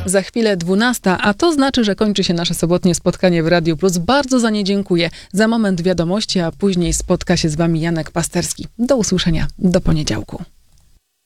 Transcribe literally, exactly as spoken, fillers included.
Za chwilę dwunasta, a to znaczy, że kończy się nasze sobotnie spotkanie w Radiu Plus. Bardzo za nie dziękuję. Za moment wiadomości, a później spotka się z wami Janek Pasterski. Do usłyszenia. Do poniedziałku.